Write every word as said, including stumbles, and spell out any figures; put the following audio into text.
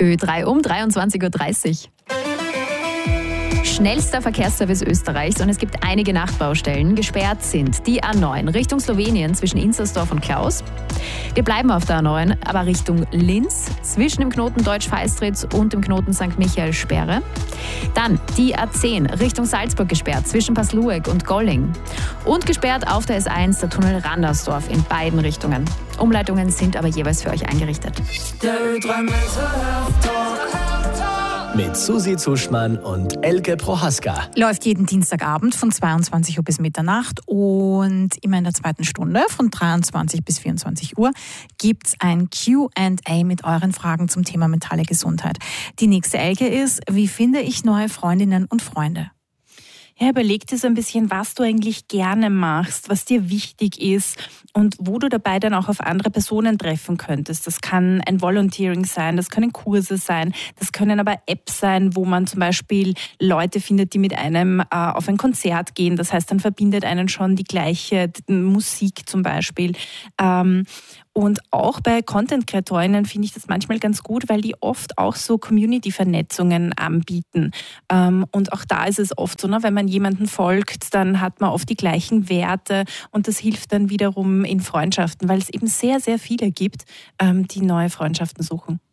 Ö drei um dreiundzwanzig Uhr dreißig. Schnellster Verkehrsservice Österreichs und es gibt einige Nachtbaustellen. Gesperrt sind die A neun Richtung Slowenien zwischen Inzersdorf und Klaus. Wir bleiben auf der A neun, aber Richtung Linz zwischen dem Knoten Deutsch-Feistritz und dem Knoten Sankt Michael Sperre. Dann die A zehn Richtung Salzburg gesperrt zwischen Paslueck und Golling. Und gesperrt auf der S eins der Tunnel Randersdorf in beiden Richtungen. Umleitungen sind aber jeweils für euch eingerichtet. Der Ö drei Mit Susi Zuschmann und Elke Prohaska. Läuft jeden Dienstagabend von zweiundzwanzig Uhr bis Mitternacht und immer in der zweiten Stunde von dreiundzwanzig bis vierundzwanzig Uhr gibt es ein Q and A mit euren Fragen zum Thema mentale Gesundheit. Die nächste Elke ist, wie finde ich neue Freundinnen und Freunde? Ja, überleg dir so ein bisschen, was du eigentlich gerne machst, was dir wichtig ist und wo du dabei dann auch auf andere Personen treffen könntest. Das kann ein Volunteering sein, das können Kurse sein, das können aber Apps sein, wo man zum Beispiel Leute findet, die mit einem äh, auf ein Konzert gehen. Das heißt, dann verbindet einen schon die gleiche Musik zum Beispiel. Ähm, Und auch bei Content-KreatorInnen finde ich das manchmal ganz gut, weil die oft auch so Community-Vernetzungen anbieten. Und auch da ist es oft so, ne, wenn man jemanden folgt, dann hat man oft die gleichen Werte und das hilft dann wiederum in Freundschaften, weil es eben sehr, sehr viele gibt, die neue Freundschaften suchen.